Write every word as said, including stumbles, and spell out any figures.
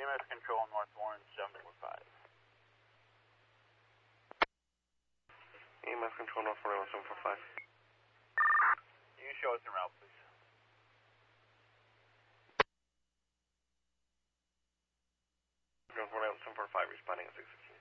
M S Control, North Warren, seven four five. E M S Control, North Warren, seven four five. You show us the route, please. North Warren, seven four five, responding at six sixteen.